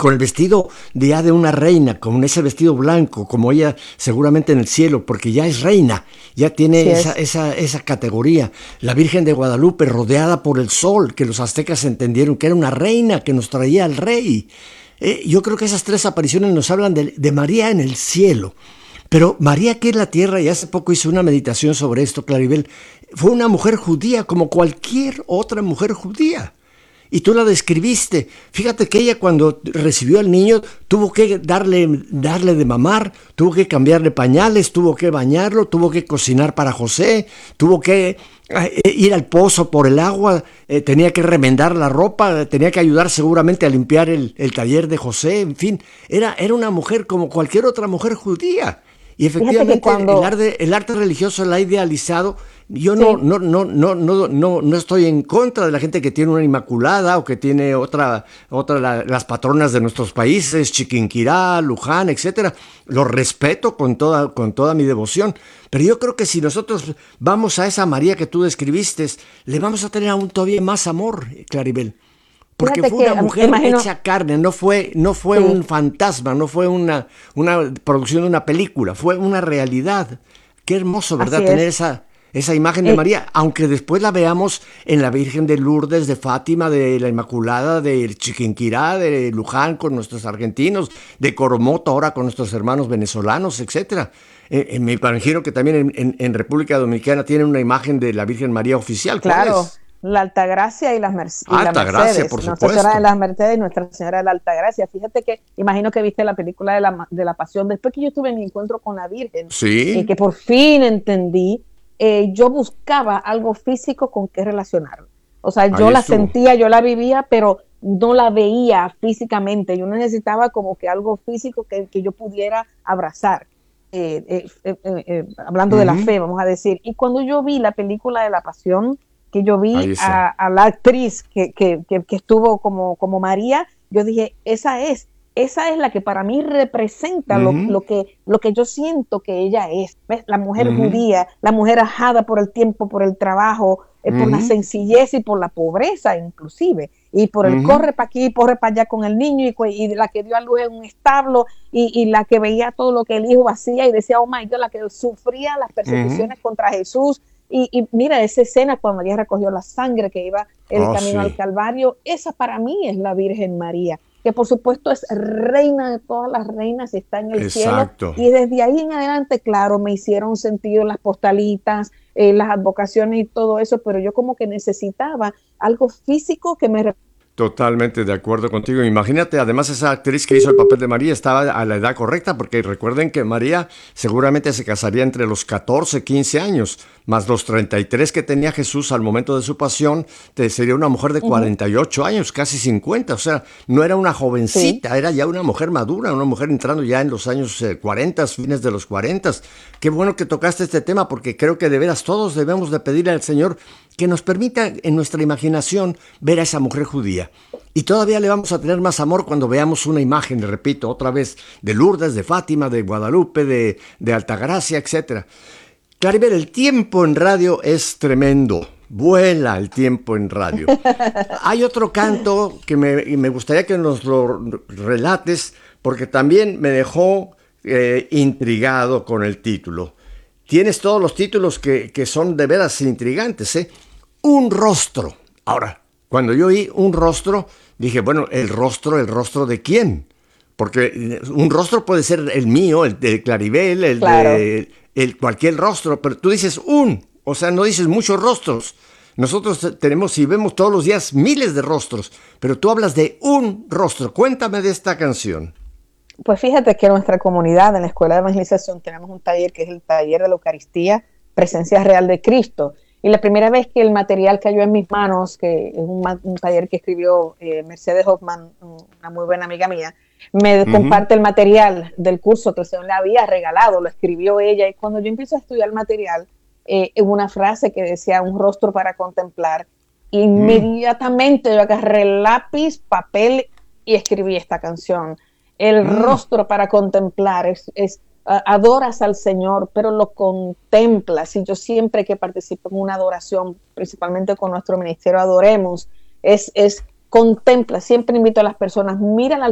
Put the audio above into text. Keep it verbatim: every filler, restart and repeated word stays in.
con el vestido de ya de una reina, con ese vestido blanco, como ella seguramente en el cielo, porque ya es reina, ya tiene esa, esa, esa categoría. La Virgen de Guadalupe rodeada por el sol, que los aztecas entendieron que era una reina que nos traía al rey. Eh, yo creo que esas tres apariciones nos hablan de, de María en el cielo. Pero María aquí en la tierra, y hace poco hice una meditación sobre esto, Claribel, fue una mujer judía como cualquier otra mujer judía. Y tú la describiste. Fíjate que ella cuando recibió al niño tuvo que darle, darle de mamar, tuvo que cambiarle pañales, tuvo que bañarlo, tuvo que cocinar para José, tuvo que eh, ir al pozo por el agua, eh, tenía que remendar la ropa, tenía que ayudar seguramente a limpiar el, el taller de José, en fin, era, era una mujer como cualquier otra mujer judía. Y efectivamente cuando... el, arte, el arte religioso la ha idealizado. Yo no, sí. no, no, no, no, no, no estoy en contra de la gente que tiene una inmaculada o que tiene otra, otra la, las patronas de nuestros países, Chiquinquirá, Luján, etcétera. Los respeto con toda, con toda mi devoción. Pero yo creo que si nosotros vamos a esa María que tú describiste, le vamos a tener aún todavía más amor, Claribel. Porque Fíjate fue una mujer imagino... hecha carne, no fue, no fue sí. un fantasma, no fue una, una producción de una película, fue una realidad. Qué hermoso, ¿verdad? Así Tener es. esa, esa imagen de eh, María, aunque después la veamos en la Virgen de Lourdes, de Fátima, de la Inmaculada, de Chiquinquirá, de Luján con nuestros argentinos, de Coromoto ahora con nuestros hermanos venezolanos, etcétera. Eh, eh, me imagino que también en, en, en República Dominicana tienen una imagen de la Virgen María oficial. ¿Cuál claro. es? La Altagracia y las Mercedes. Altagracia, por supuesto. Nuestra Señora de las Mercedes y Nuestra Señora de la Altagracia. Fíjate que, imagino que viste la película de la, de la Pasión. Después que yo tuve mi encuentro con la Virgen, sí. y que por fin entendí, eh, yo buscaba algo físico con qué relacionarlo. O sea, yo Ahí la estuvo. sentía, yo la vivía, pero no la veía físicamente. Yo necesitaba como que algo físico que, que yo pudiera abrazar. Eh, eh, eh, eh, eh, hablando uh-huh. de la fe, vamos a decir. Y cuando yo vi la película de la Pasión, que yo vi a, a la actriz que, que, que, que estuvo como, como María, yo dije, esa es, esa es la que para mí representa uh-huh. lo, lo, que, lo que yo siento que ella es. ¿Ves? La mujer uh-huh. judía, la mujer ajada por el tiempo, por el trabajo, eh, uh-huh. por la sencillez y por la pobreza inclusive, y por el uh-huh. corre para aquí, corre para allá con el niño, y, y la que dio a luz en un establo, y, y la que veía todo lo que el hijo hacía y decía, oh my God, la que sufría las persecuciones uh-huh. contra Jesús. Y, y mira esa escena cuando María recogió la sangre que iba el oh, camino sí. al Calvario, esa para mí es la Virgen María, que por supuesto es reina de todas las reinas y está en el Exacto. cielo. Y desde ahí en adelante, claro, me hicieron sentido las postalitas, eh, las advocaciones y todo eso, pero yo como que necesitaba algo físico que me... Totalmente de acuerdo contigo. Imagínate, además esa actriz que hizo el papel de María estaba a la edad correcta, porque recuerden que María seguramente se casaría entre los catorce, quince años, más los treinta y tres que tenía Jesús al momento de su pasión, te sería una mujer de cuarenta y ocho uh-huh. años, casi cincuenta, o sea, no era una jovencita, sí. era ya una mujer madura, una mujer entrando ya en los años eh, cuarenta, fines de los cuarenta. Qué bueno que tocaste este tema, porque creo que de veras todos debemos de pedirle al Señor que nos permita en nuestra imaginación ver a esa mujer judía. Y todavía le vamos a tener más amor cuando veamos una imagen, le repito, otra vez, de Lourdes, de Fátima, de Guadalupe, de, de Altagracia, etcétera. Claribel, el tiempo en radio es tremendo. Vuela el tiempo en radio. Hay otro canto que me, me gustaría que nos lo relates, porque también me dejó eh, intrigado con el título. Tienes todos los títulos que, que son de veras intrigantes, ¿eh? Un rostro. Ahora, cuando yo oí un rostro, dije, bueno, ¿el rostro, el rostro de quién? Porque un rostro puede ser el mío, el de Claribel, el claro. de el, cualquier rostro, pero tú dices un, o sea, no dices muchos rostros. Nosotros tenemos y vemos todos los días miles de rostros, pero tú hablas de un rostro. Cuéntame de esta canción. Pues fíjate que en nuestra comunidad, en la Escuela de Evangelización, tenemos un taller que es el taller de la Eucaristía, Presencia Real de Cristo. Y la primera vez que el material cayó en mis manos, que es un, un taller que escribió eh, Mercedes Hoffman, una muy buena amiga mía, me uh-huh. comparte el material del curso que el Señor le había regalado, lo escribió ella. Y cuando yo empiezo a estudiar el material, eh, una frase que decía un rostro para contemplar, inmediatamente uh-huh. yo agarré lápiz, papel y escribí esta canción. El uh-huh. rostro para contemplar es... es adoras al Señor, pero lo contemplas. Y yo siempre que participo en una adoración, principalmente con nuestro ministerio Adoremos, es, es contempla. Siempre invito a las personas, mira al